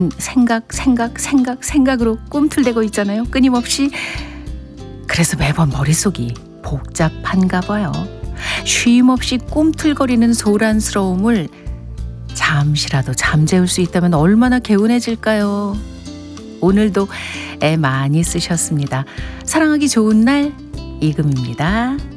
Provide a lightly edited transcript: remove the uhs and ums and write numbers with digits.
생각으로 꿈틀대고 있잖아요. 끊임없이. 그래서 매번 머릿속이 복잡한가 봐요. 쉼없이 꿈틀거리는 소란스러움을 잠시라도 잠재울 수 있다면 얼마나 개운해질까요? 오늘도 애 많이 쓰셨습니다. 사랑하기 좋은 날 이금입니다.